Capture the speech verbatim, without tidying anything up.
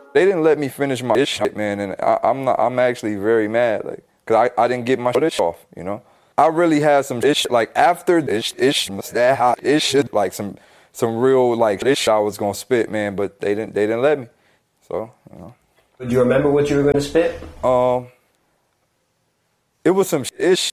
they didn't let me finish my shit, man, and I, I'm not. I'm actually very mad, like, cause I, I didn't get my shit off, you know. I really had some ish, like after this ish, that hot ish, like some some real like ish I was gonna spit, man, but they didn't they didn't let me. So, you know. Do you remember what you were going to spit? Um, it was some ish.